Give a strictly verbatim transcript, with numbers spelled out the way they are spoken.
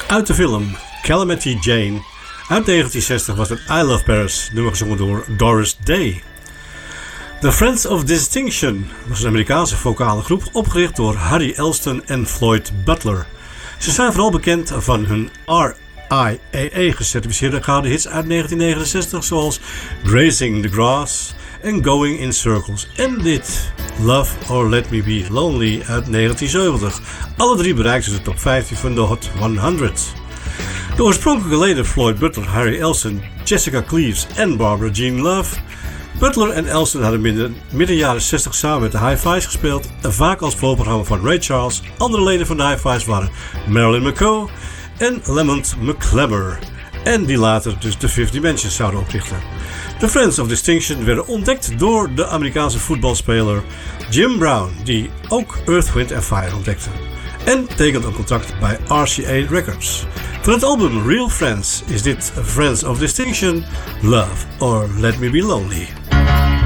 Uit de film Calamity Jane uit negentien zestig was het I Love Paris, nummer gezongen door Doris Day. The Friends of Distinction was een Amerikaanse vocale groep opgericht door Harry Elston en Floyd Butler. Ze zijn vooral bekend van hun R I A A gecertificeerde gouden hits uit negentien negenenzestig zoals Grazing the Grass en Going in Circles en dit Love or Let Me Be Lonely uit negentien zeventig. Alle drie bereikten de top vijftien van de Hot honderd. De oorspronkelijke leden Floyd Butler, Harry Elston, Jessica Cleaves en Barbara Jean Love. Butler en Elston hadden midden, midden jaren zestig samen met de Hi-Fi's gespeeld, vaak als voorprogramma van Ray Charles. Andere leden van de Hi-Fi's waren Marilyn McCoo en Lamont McClemmer, en die later dus de Fifth Dimensions zouden oprichten. De Friends of Distinction werden ontdekt door de Amerikaanse voetbalspeler Jim Brown, die ook Earth, Wind and Fire ontdekte, en tekende een contract bij R C A Records. Van het album Real Friends is dit Friends of Distinction, Love or Let Me Be Lonely.